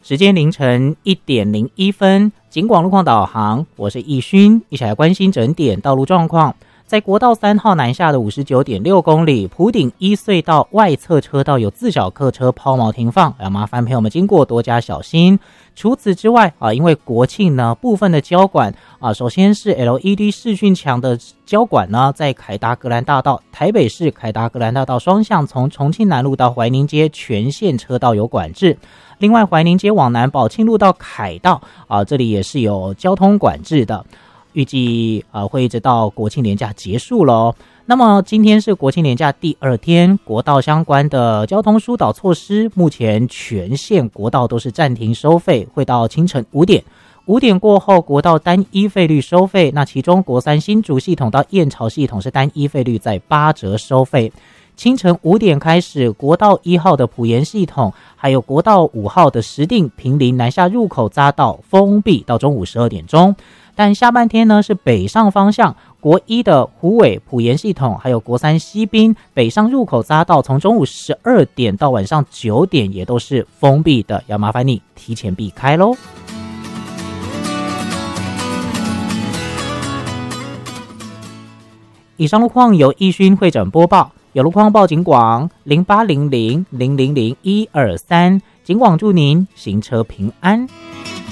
时间凌晨1:01，警广路况导航，我是易勋，一起来关心整点道路状况。在国道3号南下的59.6公里，埔顶一隧道外侧车道有自小客车抛锚停放，要麻烦朋友们经过多加小心。除此之外因为国庆呢，部分的交管首先是 LED 视讯墙的交管呢，在凯达格兰大道台北市凯达格兰大道双向从重庆南路到怀宁街全线车道有管制。另外怀宁街往南宝庆路到凯道这里也是有交通管制的，预计会一直到国庆连假结束咯。那么今天是国庆连假第2天，国道相关的交通疏导措施，目前全线国道都是暂停收费，会到清晨5点。5点过后，国道单一费率收费，那其中国3新竹系统到燕巢系统是单一费率在8折收费。清晨5点开始，国道1号的埔盐系统，还有国道5号的石碇坪林南下入口匝道封闭到中午12点钟。但下半天呢，是北上方向国1的虎尾埔盐系统，还有国3西滨北上入口匝道，从中午12点到晚上9点也都是封闭的，要麻烦你提前避开咯。以上路况由易勋会诊播报，有路况报警广0800000123，警广祝您行车平安。